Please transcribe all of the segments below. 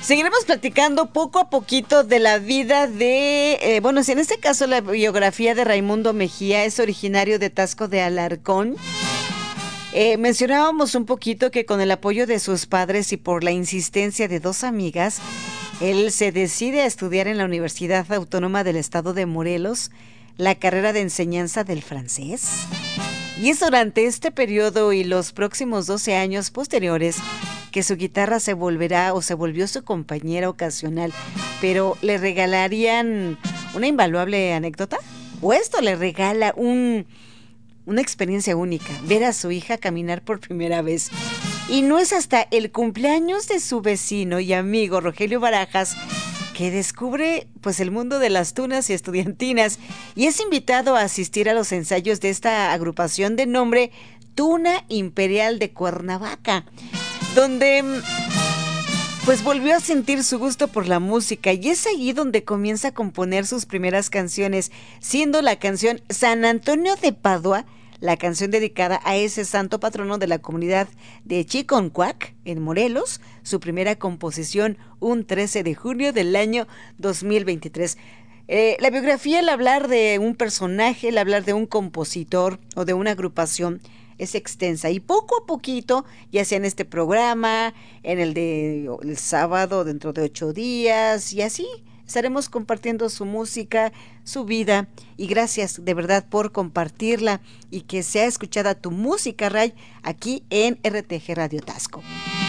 Seguiremos platicando poco a poquito de la vida de, bueno, si en este caso la biografía de Raimundo Mejía es originario de Taxco de Alarcón. Mencionábamos un poquito que con el apoyo de sus padres y por la insistencia de dos amigas, él se decide a estudiar en la Universidad Autónoma del Estado de Morelos la carrera de enseñanza del francés. Y es durante este periodo y los próximos 12 años posteriores que su guitarra se volvió su compañera ocasional, pero le regalarían una invaluable anécdota, o esto le regala una experiencia única, ver a su hija caminar por primera vez. Y no es hasta el cumpleaños de su vecino y amigo Rogelio Barajas que descubre pues el mundo de las tunas y estudiantinas y es invitado a asistir a los ensayos de esta agrupación de nombre Tuna Imperial de Cuernavaca, donde pues volvió a sentir su gusto por la música y es allí donde comienza a componer sus primeras canciones, siendo la canción San Antonio de Padua, la canción dedicada a ese santo patrono de la comunidad de Chiconcuac, en Morelos, su primera composición un 13 de junio del año 2023. La biografía, al hablar de un personaje, al hablar de un compositor o de una agrupación, es extensa y poco a poquito, ya sea en este programa, en el sábado dentro de 8 días y así, estaremos compartiendo su música, su vida y gracias de verdad por compartirla y que sea escuchada tu música, Ray, aquí en RTG Radio Taxco.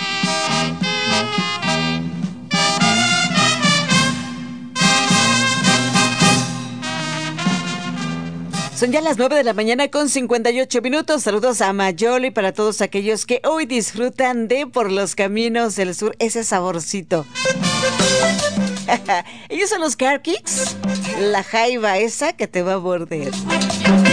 Son ya las 9 de la mañana con 58 minutos. Saludos a Mayoli para todos aquellos que hoy disfrutan de Por los Caminos del Sur, ese saborcito. Ellos son los Car Kicks, la jaiba esa que te va a morder.